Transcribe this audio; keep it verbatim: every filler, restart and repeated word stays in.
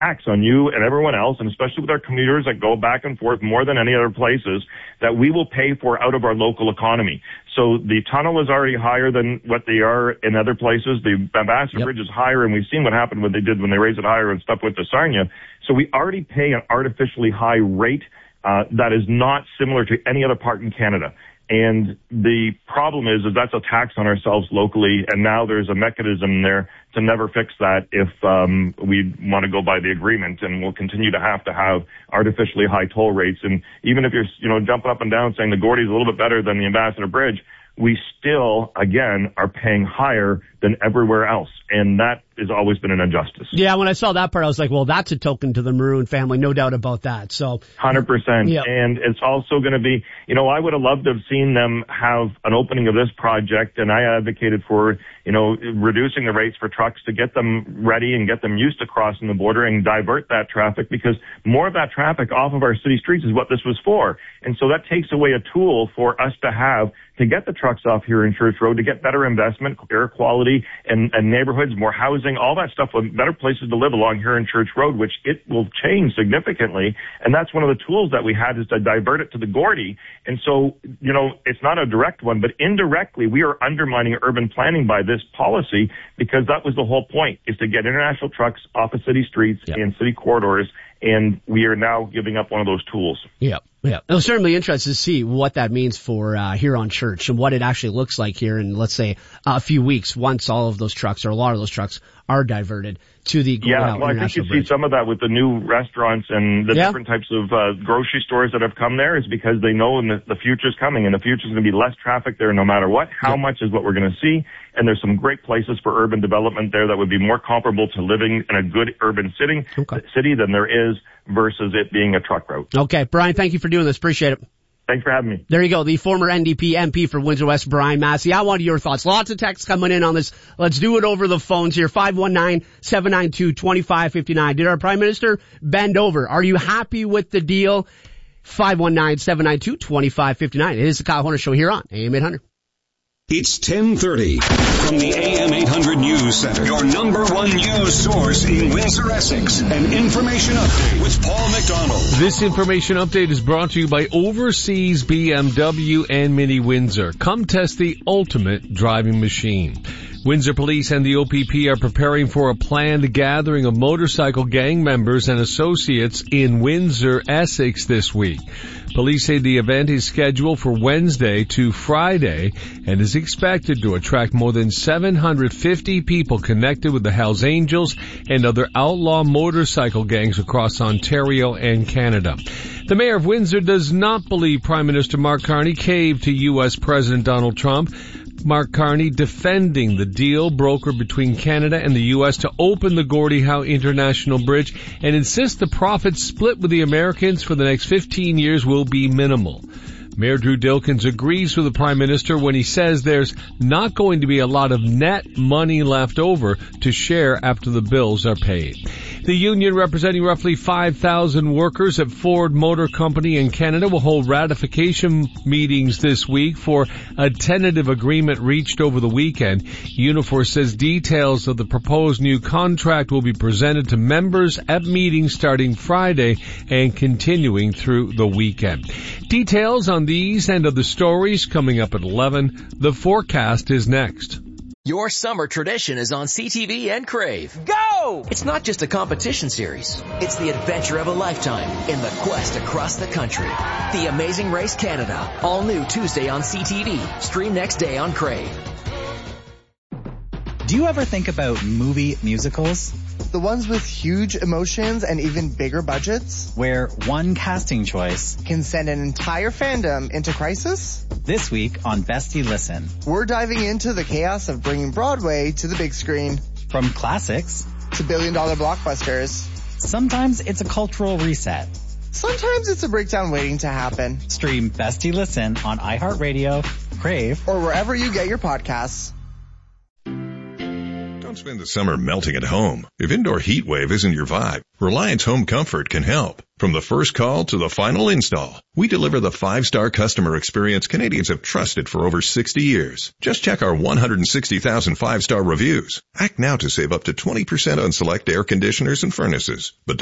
tax on you and everyone else, and especially with our commuters that go back and forth more than any other places, that we will pay for out of our local economy. So the tunnel is already higher than what they are in other places. The Ambassador yep. Bridge is higher, and we've seen what happened when they did when they raised it higher and stuff with the Sarnia. So we already pay an artificially high rate uh, that is not similar to any other part in Canada. And the problem is, is that's a tax on ourselves locally, and now there's a mechanism there to never fix that if um, we want to go by the agreement, and we'll continue to have to have artificially high toll rates. And even if you're, you know, jumping up and down saying the Gordy's a little bit better than the Ambassador Bridge, we still, again, are paying higher than everywhere else. And that has always been an injustice. Yeah, when I saw that part, I was like, well, that's a token to the Maroon family, no doubt about that. So, one hundred percent. Yeah. And it's also going to be, you know, I would have loved to have seen them have an opening of this project, and I advocated for, you know, reducing the rates for trucks to get them ready and get them used to crossing the border and divert that traffic, because more of that traffic off of our city streets is what this was for. And so that takes away a tool for us to have to get the trucks off here in Church Road, to get better investment, air quality, and, and neighborhoods, more housing, all that stuff, with better places to live along here in Church Road, which it will change significantly. And that's one of the tools that we had, is to divert it to the Gordy. And so, you know, it's not a direct one, but indirectly we are undermining urban planning by this policy, because that was the whole point, is to get international trucks off of city streets yep. and city corridors. And we are now giving up one of those tools. Yeah, yeah. I'm certainly interested to see what that means for uh, Huron Church and what it actually looks like here in, let's say, uh, a few weeks, once all of those trucks, or a lot of those trucks, are diverted to the Gordon Yeah, well, I think you Bridge. see some of that with the new restaurants and the yeah. different types of uh, grocery stores that have come there, is because they know the, the future's coming, and the future's going to be less traffic there no matter what. How yeah. much is what we're going to see. And there's some great places for urban development there that would be more comparable to living in a good urban city, okay. city than there is versus it being a truck route. Okay, Brian, thank you for doing this. Appreciate it. Thanks for having me. There you go. The former N D P M P for Windsor West, Brian Massey. I want your thoughts. Lots of texts coming in on this. Let's do it over the phones here. five one nine, seven nine two, two five five nine. Did our Prime Minister bend over? Are you happy with the deal? five one nine, seven nine two, two five five nine. It is the Kyle Horner Show here on A M eight hundred. It's ten thirty from the A M eight hundred News Center, your number one news source in Windsor, Essex. An information update with Paul McDonald. This information update is brought to you by Overseas B M W and Mini Windsor. Come test the ultimate driving machine. Windsor Police and the O P P are preparing for a planned gathering of motorcycle gang members and associates in Windsor, Essex this week. Police say the event is scheduled for Wednesday to Friday and is expected to attract more than seven hundred fifty people connected with the Hells Angels and other outlaw motorcycle gangs across Ontario and Canada. The mayor of Windsor does not believe Prime Minister Mark Carney caved to U S President Donald Trump. Mark Carney defending the deal brokered between Canada and the U S to open the Gordie Howe International Bridge and insists the profits split with the Americans for the next fifteen years will be minimal. Mayor Drew Dilkens agrees with the Prime Minister when he says there's not going to be a lot of net money left over to share after the bills are paid. The union, representing roughly five thousand workers at Ford Motor Company in Canada, will hold ratification meetings this week for a tentative agreement reached over the weekend. Unifor says details of the proposed new contract will be presented to members at meetings starting Friday and continuing through the weekend. Details on these and other stories coming up at eleven. The forecast is next. Your summer tradition is on C T V and Crave. Go! It's not just a competition series. It's the adventure of a lifetime in the quest across the country. The Amazing Race Canada. All new Tuesday on C T V. Stream next day on Crave. Do you ever think about movie musicals? The ones with huge emotions and even bigger budgets? Where one casting choice can send an entire fandom into crisis? This week on Bestie Listen, we're diving into the chaos of bringing Broadway to the big screen. From classics to billion-dollar blockbusters. Sometimes it's a cultural reset. Sometimes it's a breakdown waiting to happen. Stream Bestie Listen on iHeartRadio, Crave, or wherever you get your podcasts. Don't spend the summer melting at home. If indoor heat wave isn't your vibe, Reliance Home Comfort can help. From the first call to the final install, we deliver the five-star customer experience Canadians have trusted for over sixty years. Just check our one hundred sixty thousand five-star reviews. Act now to save up to twenty percent on select air conditioners and furnaces. But